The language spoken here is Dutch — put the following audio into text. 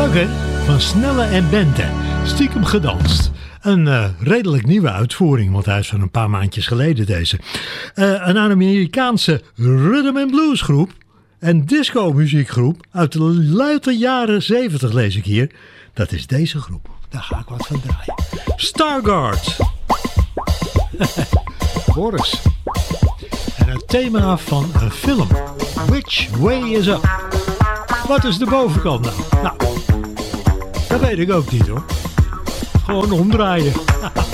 Leuk hè? Van Snelle en Bente. Stiekem gedanst. Een redelijk nieuwe uitvoering, want hij is van een paar maandjes geleden deze. Een Amerikaanse rhythm and blues groep en disco muziekgroep uit de late jaren 70 lees ik hier. Dat is deze groep. Daar ga ik wat van draaien. Stargard. Boris. En het thema van een film. Which way is up? Wat is de bovenkant nou? Nou, dat weet ik ook niet hoor. Gewoon omdraaien.